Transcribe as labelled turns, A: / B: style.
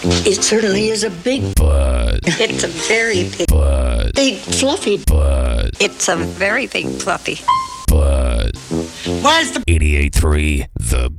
A: It certainly is a big
B: Buzz.
C: It's a very big,
B: Buzz.
A: big fluffy.
B: Buzz.
C: it's a very big fluffy.
B: Buzz.
A: Where's the
B: 88.3 The